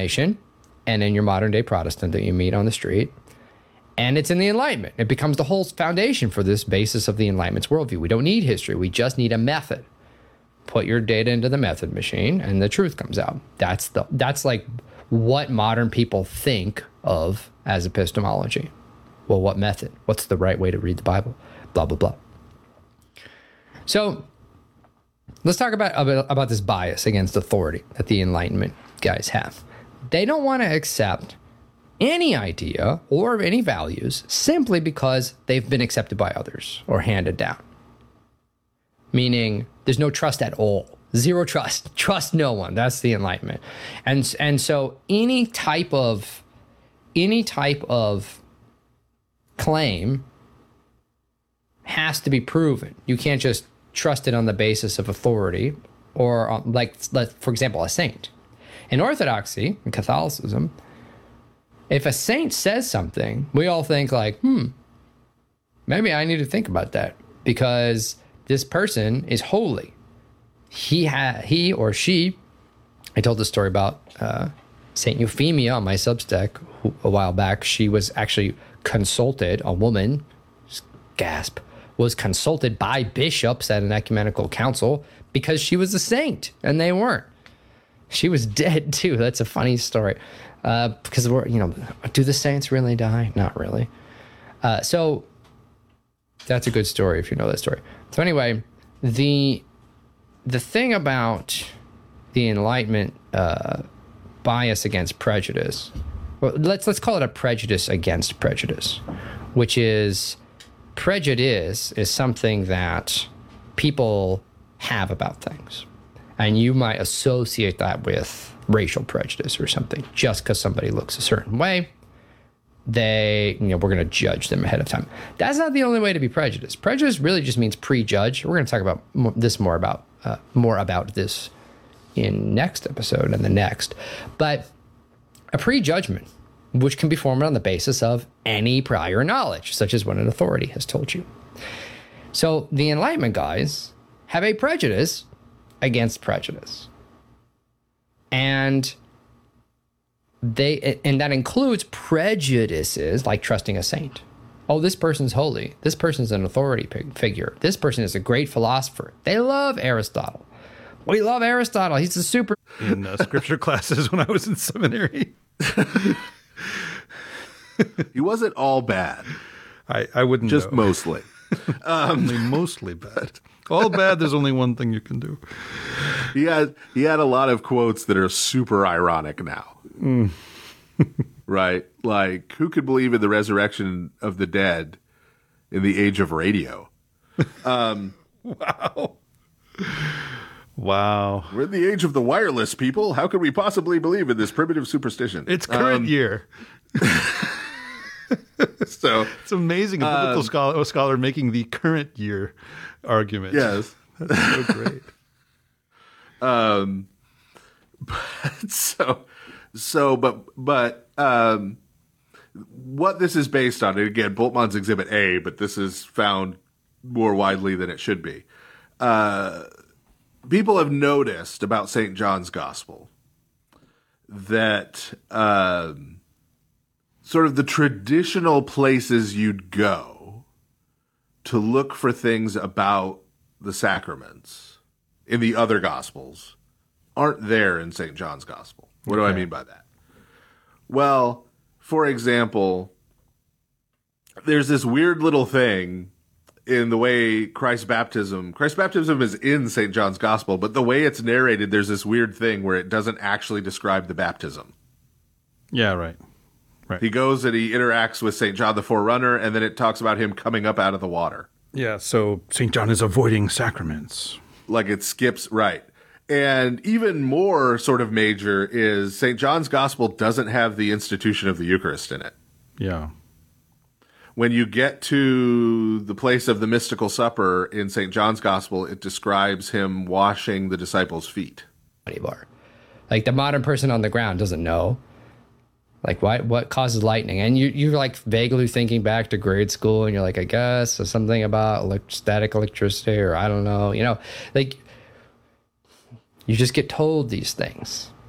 Reformation and in your modern day Protestant that you meet on the street. And it's in the Enlightenment. It becomes the whole foundation for this basis of the Enlightenment's worldview. We don't need history. We just need a method. Put your data into the method machine and the truth comes out. That's like what modern people think of as epistemology. Well, what method? What's the right way to read the Bible? Blah, blah, blah. So let's talk about this bias against authority that the Enlightenment guys have. They don't want to accept any idea or any values simply because they've been accepted by others or handed down. Meaning there's no trust at all. Zero trust. Trust no one. That's the Enlightenment. And so any type of claim has to be proven. You can't just trust it on the basis of authority or on, for example, a saint. In Orthodoxy, in Catholicism, if a saint says something, we all think like, maybe I need to think about that because this person is holy. He or she, I told the story about Saint Euphemia on my Substack a while back. She was actually consulted, a woman, gasp, was consulted by bishops at an ecumenical council because she was a saint and they weren't. She was dead too. That's a funny story. Because do the saints really die? Not really. So that's a good story if you know that story. So anyway, the thing about the Enlightenment bias against prejudice, well, let's call it a prejudice against prejudice, which is prejudice is something that people have about things. And you might associate that with racial prejudice or something. Just because somebody looks a certain way, we're going to judge them ahead of time. That's not the only way to be prejudiced. Prejudice really just means prejudge. We're going to talk about more about this in next episode and the next. But a prejudgment, which can be formed on the basis of any prior knowledge, such as what an authority has told you. So the Enlightenment guys have a prejudice against prejudice. And that includes prejudices like trusting a saint. Oh, this person's holy. This person's an authority figure. This person is a great philosopher. They love Aristotle. We love Aristotle. He's a super... In scripture classes when I was in seminary. He wasn't all bad. I wouldn't Just know. mostly. Only mostly bad. All bad, there's only one thing you can do. He had a lot of quotes that are super ironic now. Right? Like, who could believe in the resurrection of the dead in the age of radio? Wow. We're in the age of the wireless, people. How could we possibly believe in this primitive superstition? It's current year. So it's amazing. A biblical scholar making the current year argument. Yes. That's so great. What this is based on, and again, Bultmann's Exhibit A, but this is found more widely than it should be. People have noticed about St. John's Gospel that sort of the traditional places you'd go to look for things about the sacraments in the other Gospels aren't there in St. John's Gospel. What do I mean by that? Well, for example, there's this weird little thing in the way Christ's baptism is in St. John's Gospel, but the way it's narrated, there's this weird thing where it doesn't actually describe the baptism. Yeah, right. He goes and he interacts with St. John the Forerunner, and then it talks about him coming up out of the water. Yeah, so St. John is avoiding sacraments. Like it skips, right. And even more sort of major is St. John's Gospel doesn't have the institution of the Eucharist in it. Yeah. When you get to the place of the mystical supper in St. John's Gospel, it describes him washing the disciples' feet. Like the modern person on the ground doesn't know. Like what causes lightning? And you're like vaguely thinking back to grade school and you're like, I guess or something about static electricity or I don't know, like you just get told these things.